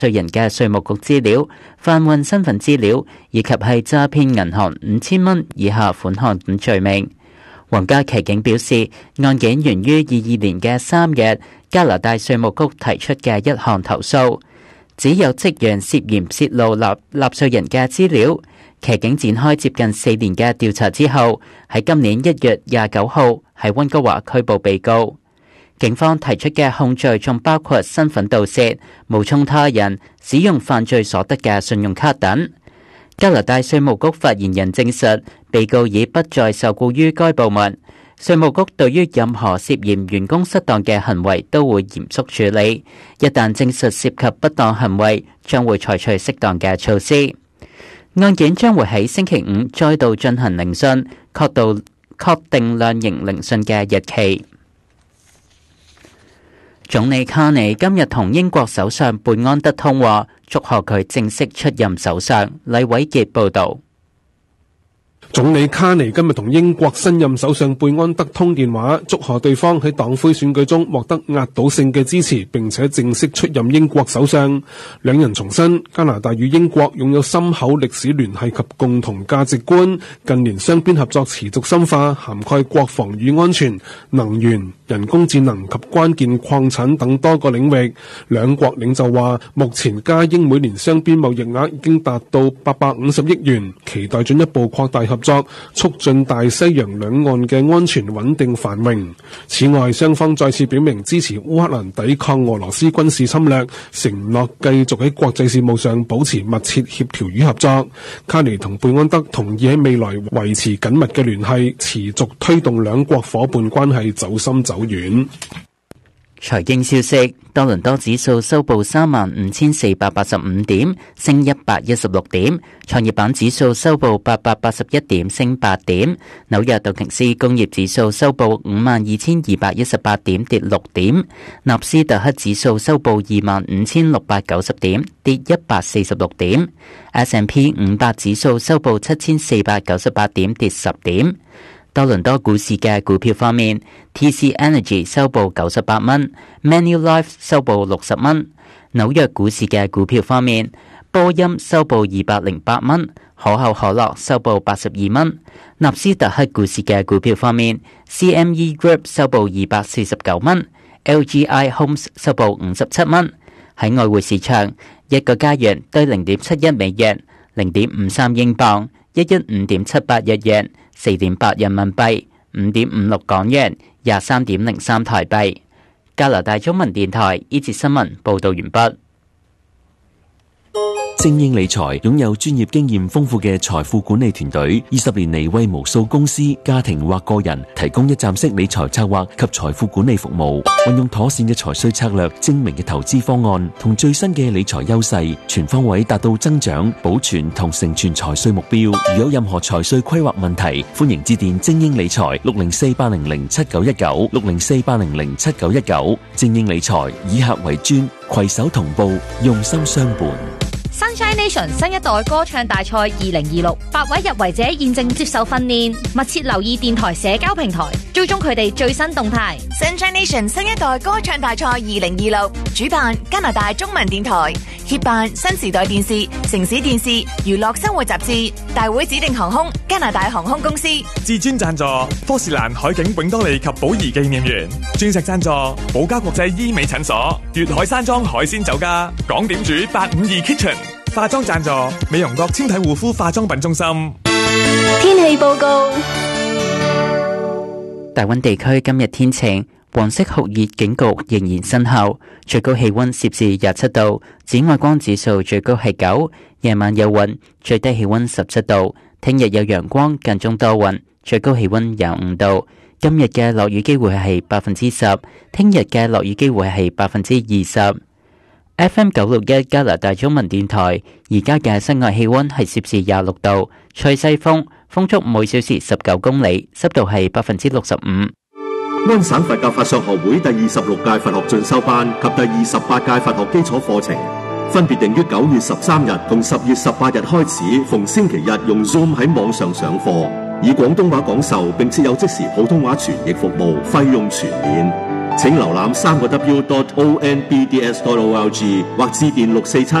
稅人嘅稅務局資料、販運身份資料，以及係詐騙銀行5000蚊以下款項等罪名。皇家騎警表示，案件源於22年嘅3月，加拿大稅務局提出嘅一項投訴，指有職員涉嫌泄露納稅人嘅資料。騎警展開接近4年嘅調查之後，喺今年1月29號喺溫哥華拘捕被告。警方提出嘅控罪仲包括身份盜竊、冒充他人、使用犯罪所得嘅信用卡等。加拿大稅務局發言人證實，被告已不再受僱於該部門。稅務局對於任何涉嫌員工失當嘅行為都會嚴肅處理，一旦證實涉及不當行為，將會採取適當嘅措施。案件將會喺星期5再度進行聆訊，確定量刑聆訊嘅日期。總理卡尼今日同英國首相貝安德通話，祝賀佢正式出任首相。黎偉傑報導。 總理卡尼今日同英國新任首相貝安德通電話，祝賀對方喺黨魁選舉中獲得壓倒性嘅支持，並且正式出任英國首相。兩人重申加拿大與英國擁有深厚歷史聯繫及共同價值觀，近年雙邊合作持續深化，涵蓋國防與安全、能源、人工智能及關鍵礦產等多個領域。兩國領袖話，目前加英每年雙邊貿易額已經達到850億元，期待進一步擴大合作，促進大西洋兩岸嘅安全穩定繁榮。此外，雙方再次表明支持烏克蘭抵抗俄羅斯軍事侵略，承諾繼續喺國際事務上保持密切協調與合作。卡尼同貝安德同意喺未來維持緊密嘅聯繫，持續推動兩國夥伴關係走深走遠。 財經消息，多倫多指數收報35,485點，升116點；創業板指數收報881點，升8點；紐約道瓊斯工業指數收報52,218點，跌6點；納斯達克指數收報25,690點，跌146點；S&P 500指數收報7,498點，跌10點。多倫多股市嘅股票方面 ，TC Energy 收報98蚊 ，Manulife 收報60蚊。紐約股市嘅股票方面，波音收報208蚊，可口可樂收報82蚊。納斯達克股市嘅股票方面 ，CME Group 收報249蚊 ，LGI Homes 收報57蚊。喺外匯市場，一個加元對0.71美元、0.53英鎊、115.78日元、4.8人民幣、5.56港元、23.03台幣。加拿大中文電台呢節新聞報道完畢。 精英理財擁有專業經驗豐富嘅財富管理團隊，20年嚟為無數公司、家庭或個人提供一站式理財策劃及財富管理服務。運用妥善嘅財稅策略、精明嘅投資方案同最新嘅理財優勢，全方位達到增長、保存同成全財稅目標。如有任何財稅規劃問題，歡迎致電精英理財604-800-7919 604-800-7919。精英理財以客為尊，攜手同步，用心相伴。 Sunshine Nation 新一代歌唱大賽2026，8位入圍者現正接受訓練，密切留意電台社交平台，追蹤佢哋最新動態。 Sunshine Nation 新一代歌唱大賽2026，主辦加拿大中文電台，協辦新時代電視、城市電視、娛樂生活雜誌，大會指定航空加拿大航空公司， 至尊贊助科士蘭海景永多利及寶儀紀念園，鑽石贊助寶嘉國際醫美診所、粵海山莊海鮮酒家，港點主852 Kitchen。化妝贊助美容閣纖體護膚化妝品中心。 天氣報告： 大溫地區今日天晴，黃色酷熱警告仍然生效，最高氣溫攝氏27度，紫外光指數最高係9，夜晚有雲，最低氣溫17度。聽日有陽光，間中多雲，最高氣溫25度。今日嘅落雨機會係10%，聽日嘅落雨機會係20%。FM 961加拿大中文電台，而家嘅室外氣溫係攝氏26度，吹西風，風速每小時19公里，濕度係65%。 安省佛教法相學會第26屆佛學進修班及第28屆佛學基礎課程，分別定於9月13日同10月18日開始，逢星期日用 Zoom 喺網上上課，以廣東話講授，並設有即時普通話傳譯服務，費用全免。 請瀏覽3個W.onbds.org 或致電647